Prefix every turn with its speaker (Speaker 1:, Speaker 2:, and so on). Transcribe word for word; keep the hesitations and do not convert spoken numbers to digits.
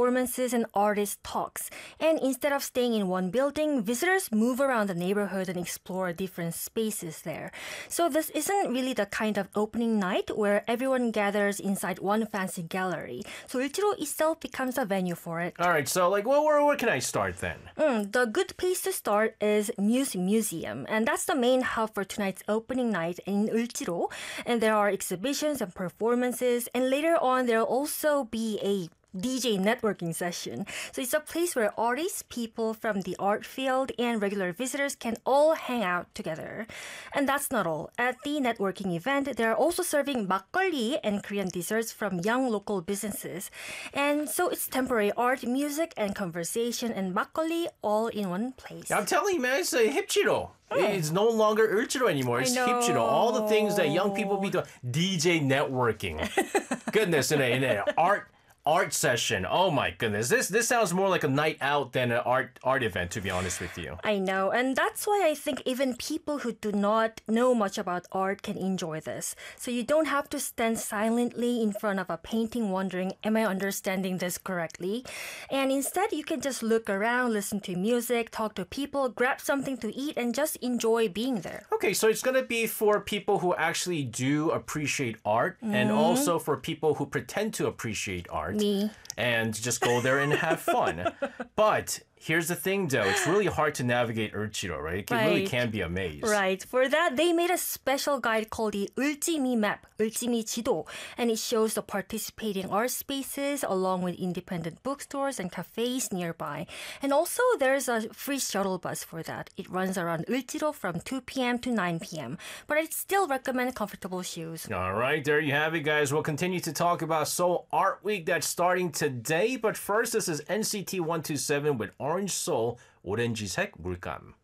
Speaker 1: performances and artist talks. And instead of staying in one building, visitors move around the neighborhood and explore different spaces there. So this isn't really the kind of opening night where everyone gathers inside one fancy gallery. So Ultiro itself becomes a venue for it.
Speaker 2: All right, so like, well, where, where can I start then?
Speaker 1: Mm, the good place to start is Muse Museum, and that's the main hub for tonight's opening night in Ultiro. And there are exhibitions and performances, and later on there'll also be a D J networking session. So it's a place where artists, people from the art field, and regular visitors can all hang out together. And that's not all. At the networking event, they're also serving makgeolli and Korean desserts from young local businesses. And so it's temporary art, music, and conversation and makgeolli all in one place.
Speaker 2: I'm telling you, man, it's a hipchiro. It's no longer Ulchiro anymore. It's
Speaker 1: I know.
Speaker 2: hipchiro. All the things that young people be doing. D J networking. Goodness, in an art art session. Oh my goodness. This this sounds more like a night out than an art art event, to be honest with you.
Speaker 1: I know, and that's why I think even people who do not know much about art can enjoy this. So you don't have to stand silently in front of a painting wondering, am I understanding this correctly? And instead, you can just look around, listen to music, talk to people, grab something to eat, and just enjoy being there.
Speaker 2: Okay, so it's going to be for people who actually do appreciate art and also for people who pretend to appreciate art.
Speaker 1: Me.
Speaker 2: And just go there and have fun. But here's the thing, though. It's really hard to navigate Ulchiro, right? It really
Speaker 1: Right.
Speaker 2: can be a maze.
Speaker 1: Right. For that, they made a special guide called the Ulchimi Map, Ulchimi 지도, and it shows the participating art spaces along with independent bookstores and cafes nearby. And also, there's a free shuttle bus for that. It runs around Ulchiro from two p.m. to nine p.m. But I'd still recommend comfortable shoes.
Speaker 2: All right, there you have it, guys. We'll continue to talk about Seoul Art Week that's starting today. But first, this is N C T one two seven with Orange Soul, 오렌지색 물감.